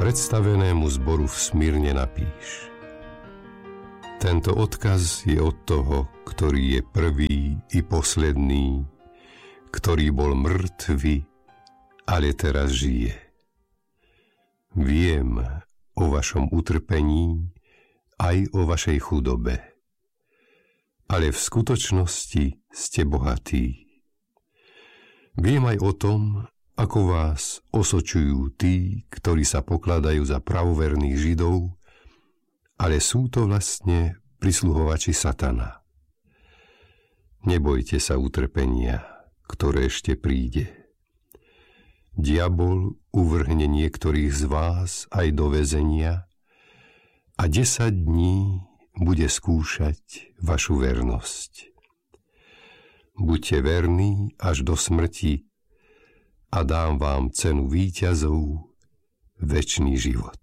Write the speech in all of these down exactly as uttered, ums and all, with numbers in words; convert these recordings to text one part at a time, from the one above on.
Predstavenému zboru v Smyrne napíš: Tento odkaz je od toho, ktorý je prvý i posledný, ktorý bol mŕtvy, ale teraz žije. Viem o vašom utrpení aj o vašej chudobe, ale v skutočnosti ste bohatí. Viem aj o tom, ako vás osočujú tí, ktorí sa pokladajú za pravoverných Židov, ale sú to vlastne prisluhovači satana. Nebojte sa utrpenia, ktoré ešte príde. Diabol uvrhne niektorých z vás aj do väzenia a desať dní bude skúšať vašu vernosť. Buďte verní až do smrti a dám vám cenu víťazov, večný život.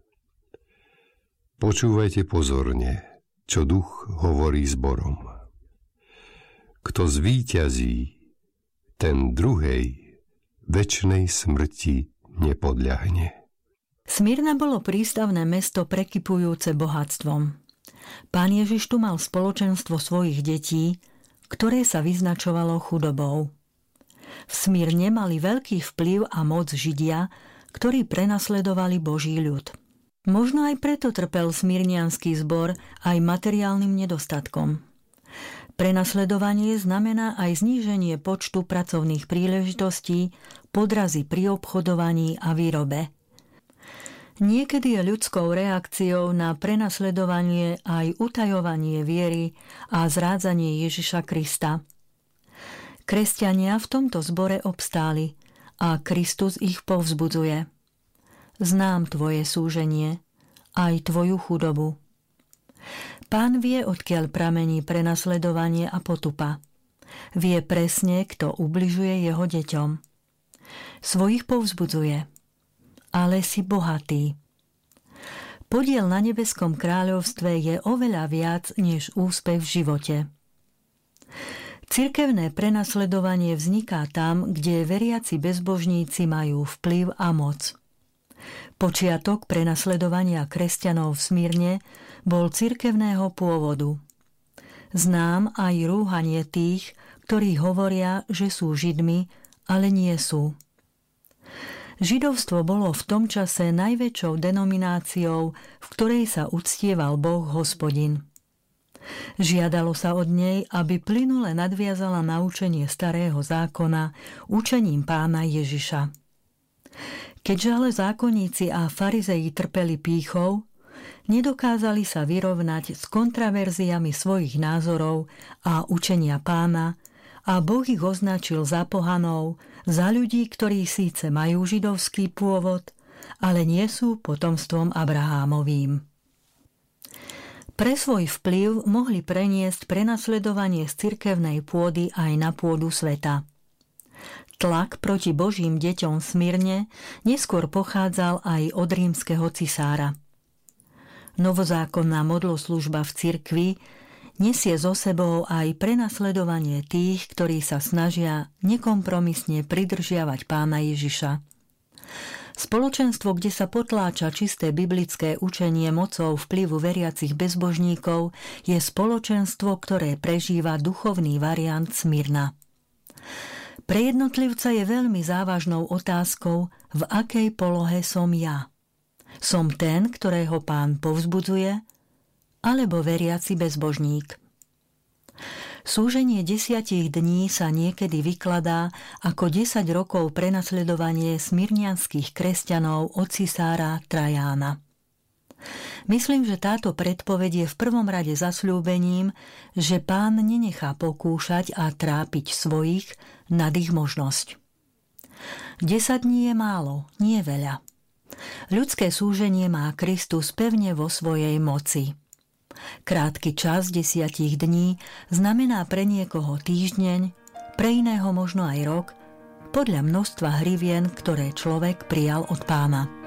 Počúvajte pozorne, čo duch hovorí zborom. Kto zvíťazí, ten druhej večnej smrti nepodľahne. Smyrna bolo prístavné mesto prekypujúce bohatstvom. Pán Ježiš tu mal spoločenstvo svojich detí, ktoré sa vyznačovalo chudobou. V Smyrne mali veľký vplyv a moc Židia, ktorí prenasledovali Boží ľud. Možno aj preto trpel smyrniansky zbor aj materiálnym nedostatkom. Prenasledovanie znamená aj zníženie počtu pracovných príležitostí, podrazy pri obchodovaní a výrobe. Niekedy je ľudskou reakciou na prenasledovanie aj utajovanie viery a zrádzanie Ježiša Krista. Kresťania v tomto zbore obstáli a Kristus ich povzbudzuje. Znám tvoje súženie, aj tvoju chudobu. Pán vie, odkiaľ pramení prenasledovanie a potupa. Vie presne, kto ubližuje jeho deťom. Svojich povzbudzuje. Ale si bohatý. Podiel na nebeskom kráľovstve je oveľa viac než úspech v živote. Cirkevné prenasledovanie vzniká tam, kde veriaci bezbožníci majú vplyv a moc. Počiatok prenasledovania kresťanov v Smyrne bol cirkevného pôvodu. Znám aj rúhanie tých, ktorí hovoria, že sú Židmi, ale nie sú. Židovstvo bolo v tom čase najväčšou denomináciou, v ktorej sa uctieval Boh Hospodin. Žiadalo sa od nej, aby plynule nadviazala na učenie starého zákona učením Pána Ježiša. Keďže ale zákonníci a farizeji trpeli pýchou, nedokázali sa vyrovnať s kontraverziami svojich názorov a učenia Pána a Boh ich označil za pohanov, za ľudí, ktorí síce majú židovský pôvod, ale nie sú potomstvom Abrahámovým. Pre svoj vplyv mohli preniesť prenasledovanie z cirkevnej pôdy aj na pôdu sveta. Tlak proti Božím deťom v Smyrne neskôr pochádzal aj od rímskeho cisára. Novozákonná modloslužba v cirkvi nesie so sebou aj prenasledovanie tých, ktorí sa snažia nekompromisne pridržiavať Pána Ježiša. Spoločenstvo, kde sa potláča čisté biblické učenie mocou vplyvu veriacich bezbožníkov, je spoločenstvo, ktoré prežíva duchovný variant Smyrna. Pre jednotlivca je veľmi závažnou otázkou, v akej polohe som ja. Som ten, ktorého Pán povzbudzuje, alebo veriaci bezbožník. Súženie desiatich dní sa niekedy vykladá ako desať rokov prenasledovanie smyrnianských kresťanov od cisára Trajána. Myslím, že táto predpoveď je v prvom rade zasľúbením, že Pán nenechá pokúšať a trápiť svojich nad ich možnosť. Desať dní je málo, nie veľa. Ľudské súženie má Kristus pevne vo svojej moci. Krátky čas desiatich dní znamená pre niekoho týždeň, pre iného možno aj rok, podľa množstva hrivien, ktoré človek prijal od Pána.